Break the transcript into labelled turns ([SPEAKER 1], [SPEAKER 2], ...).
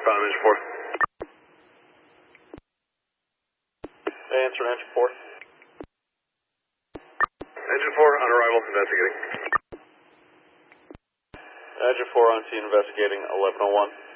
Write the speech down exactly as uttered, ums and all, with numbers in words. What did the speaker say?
[SPEAKER 1] five, engine four.
[SPEAKER 2] Answer, engine four.
[SPEAKER 1] Engine four, on arrival, investigating.
[SPEAKER 2] Engine four on scene investigating eleven oh one.